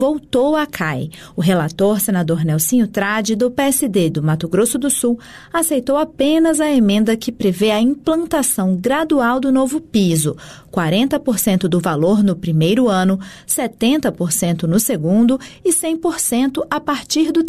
voltou à CAI. O relator, senador Nelsinho Trade, do PSD do Mato Grosso do Sul, aceitou apenas a emenda que prevê a implantação gradual do novo piso, 40% do valor no primeiro ano, 70% no segundo e 100% a partir do